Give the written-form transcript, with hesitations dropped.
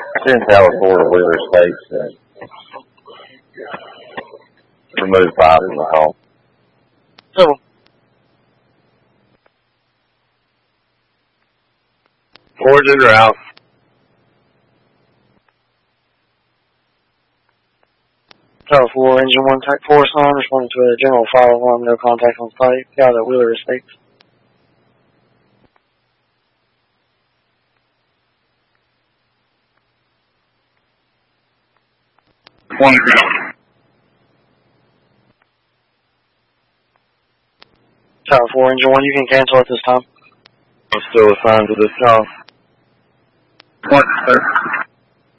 10 Tower 4 Wheeler Estates and remove 5 in the home. So, Forward in or out? Tower 4, Engine 1, Type 4 sign, responding to a general fire alarm, no contact on site. Got at Wheeler Estates. One ground. Tower 4, Engine 1, you can cancel at this time. I'm still assigned to this call. Point, sir.